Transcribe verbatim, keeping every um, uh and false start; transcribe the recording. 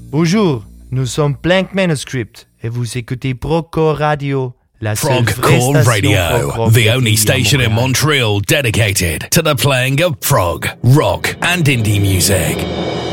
Bonjour, nous sommes Blank Manuscript et vous écoutez Progcore Radio, la seule vraie Progcore station Radio, prog rock the only à station in Montréal. Montreal dedicated to the playing of prog, rock, and indie music.